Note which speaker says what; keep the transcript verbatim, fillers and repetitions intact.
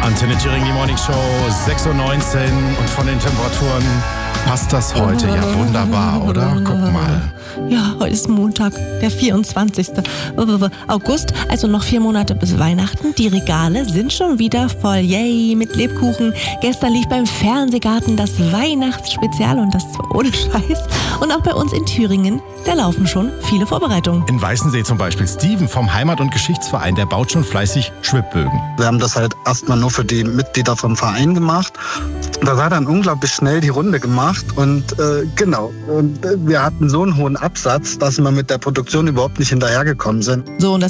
Speaker 1: Antenne Thüringen, die Morning Show, sechs Uhr neunzehn und von den Temperaturen passt das heute ja wunderbar, oder? Guck mal.
Speaker 2: Ja, heute ist Montag, der vierundzwanzigste August, also noch vier Monate bis Weihnachten. Die Regale sind schon wieder voll, yay, mit Lebkuchen. Gestern lief beim Fernsehgarten das Weihnachtsspezial und das zwar ohne Scheiß. Und auch bei uns in Thüringen, da laufen schon viele Vorbereitungen.
Speaker 1: In Weißensee zum Beispiel, Steven vom Heimat- und Geschichtsverein, der baut schon fleißig Schwibbögen.
Speaker 3: Wir haben das halt erstmal nur für die Mitglieder vom Verein gemacht. Da war dann unglaublich schnell die Runde gemacht und äh, genau, und wir hatten so einen hohen Absatz, dass wir mit der Produktion überhaupt nicht hinterhergekommen sind.
Speaker 2: So, und das